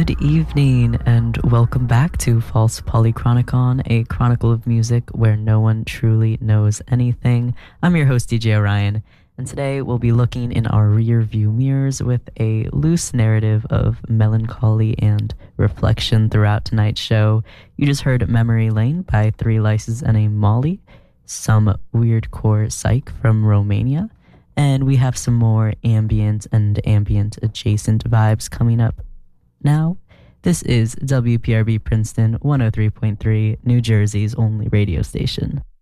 Good evening, and welcome back to False Polychronicon, a chronicle of music where no one truly knows anything. I'm your host, DJ Orion, and today we'll be looking in our rear view mirrors with a loose narrative of melancholy and reflection throughout tonight's show. You just heard Memory Lane by Three Lices and a Molly, some weirdcore psych from Romania, and we have some more ambient and ambient adjacent vibes coming up. Now, this is WPRB Princeton 103.3, New Jersey's only radio station.